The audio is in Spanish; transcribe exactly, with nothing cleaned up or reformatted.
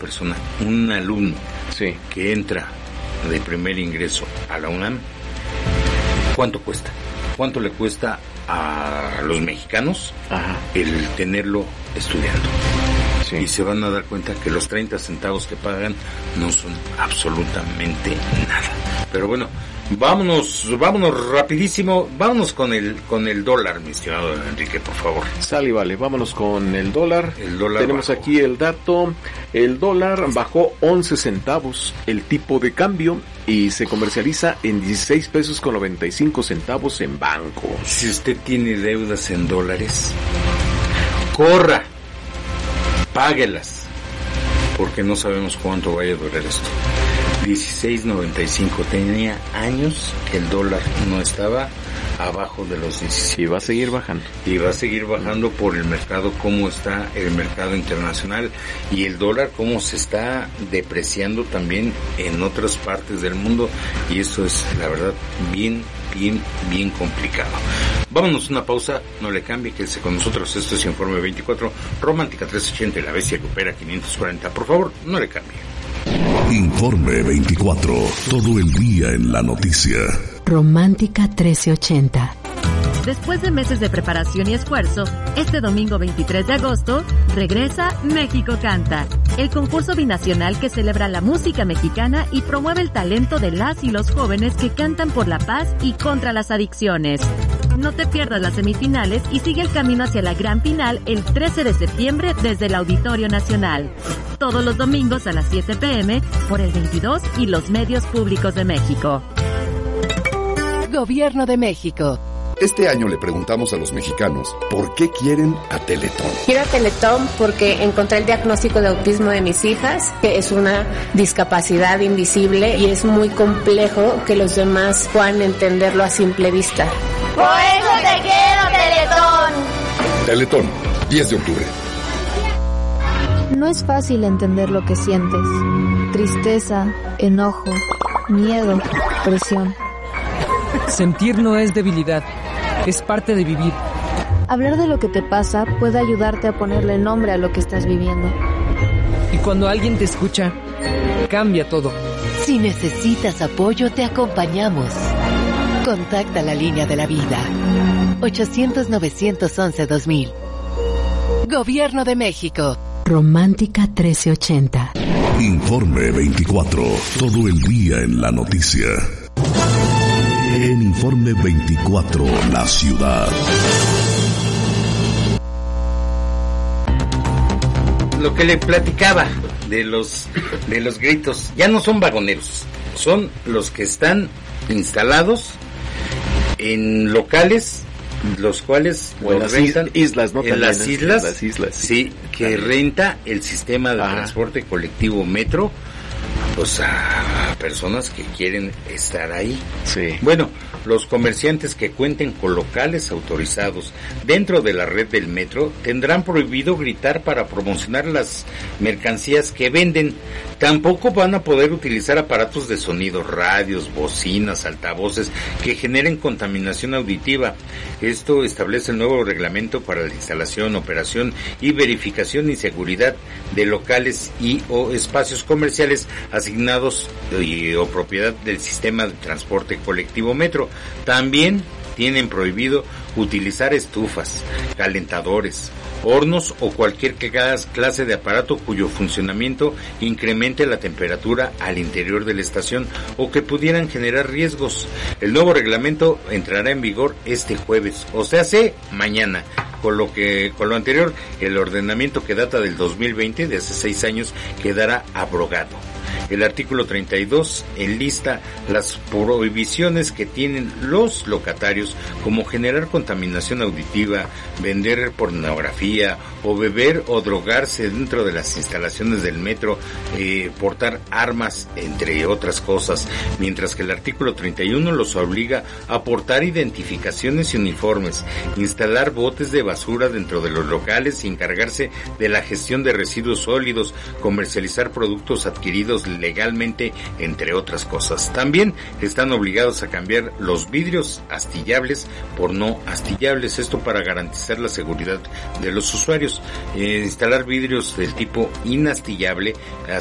persona, un alumno sí. que entra de primer ingreso a la UNAM, ¿cuánto cuesta? ¿Cuánto le cuesta a los mexicanos Ajá. el tenerlo estudiando? Sí. Y se van a dar cuenta que los treinta centavos que pagan no son absolutamente nada. Pero bueno, vámonos, vámonos rapidísimo, vámonos con el con el dólar, mi estimado Enrique, por favor. Sale y vale, vámonos con el dólar. El dólar Tenemos bajó. aquí el dato. El dólar bajó once centavos el tipo de cambio y se comercializa en dieciséis pesos con noventa y cinco centavos en banco. Si usted tiene deudas en dólares, corra, páguelas, porque no sabemos cuánto vaya a durar esto. dieciséis noventa y cinco, tenía años que el dólar no estaba abajo de los diecisiete. Y va a seguir bajando. Y va a seguir bajando por el mercado, cómo está el mercado internacional y el dólar, cómo se está depreciando también en otras partes del mundo, y eso es, la verdad, bien, bien, bien complicado. Vámonos a una pausa, no le cambie, quédese con nosotros. Esto es Informe veinticuatro, Romántica trescientos ochenta y La Bestia Lupera quinientos cuarenta. Por favor, no le cambie. Informe veinticuatro, todo el día en la noticia. Romántica trece ochenta. Después de meses de preparación y esfuerzo, este domingo veintitrés de agosto regresa México Canta, el concurso binacional que celebra la música mexicana y promueve el talento de las y los jóvenes que cantan por la paz y contra las adicciones. No te pierdas las semifinales y sigue el camino hacia la gran final el trece de septiembre desde el Auditorio Nacional. Todos los domingos a las siete pm por el veintidós y los medios públicos de México. Gobierno de México. Este año le preguntamos a los mexicanos por qué quieren a Teletón. Quiero a Teletón porque encontré el diagnóstico de autismo de mis hijas, que es una discapacidad invisible y es muy complejo que los demás puedan entenderlo a simple vista. ¡Por eso te quiero, Teletón! Teletón, diez de octubre. No es fácil entender lo que sientes. Tristeza, enojo, miedo, presión. Sentir no es debilidad, es parte de vivir. Hablar de lo que te pasa puede ayudarte a ponerle nombre a lo que estás viviendo. Y cuando alguien te escucha, cambia todo. Si necesitas apoyo, te acompañamos. Contacta la línea de la vida. ochocientos novecientos once dos mil. Gobierno de México. Romántica trece ochenta. Informe veinticuatro, todo el día en la noticia. En Informe veinticuatro, la ciudad. Lo que le platicaba de los de los gritos, ya no son vagoneros, son los que están instalados en locales, los cuales o en las rentan islas, ¿no? En las islas, en las islas, sí, que también renta el sistema de Ajá. transporte colectivo metro, pues a personas que quieren estar ahí. Sí. Bueno, los comerciantes que cuenten con locales autorizados dentro de la red del metro tendrán prohibido gritar para promocionar las mercancías que venden. Tampoco van a poder utilizar aparatos de sonido, radios, bocinas, altavoces que generen contaminación auditiva. Esto establece el nuevo reglamento para la instalación, operación y verificación y seguridad de locales y o espacios comerciales asignados y, o propiedad del sistema de transporte colectivo metro. También tienen prohibido utilizar estufas, calentadores, hornos o cualquier clase de aparato cuyo funcionamiento incremente la temperatura al interior de la estación o que pudieran generar riesgos. El nuevo reglamento entrará en vigor este jueves, o sea, hace mañana. Con lo que, con lo anterior, el ordenamiento que data del dos mil veinte, de hace seis años, quedará abrogado. El artículo treinta y dos enlista las prohibiciones que tienen los locatarios, como generar contaminación auditiva, vender pornografía o beber o drogarse dentro de las instalaciones del metro, eh, portar armas, entre otras cosas, mientras que el artículo treinta y uno los obliga a portar identificaciones y uniformes, instalar botes de basura dentro de los locales y encargarse de la gestión de residuos sólidos, comercializar productos adquiridos legalmente, entre otras cosas. También están obligados a cambiar los vidrios astillables por no astillables, esto para garantizar la seguridad de los usuarios. Eh, instalar vidrios del tipo inastillable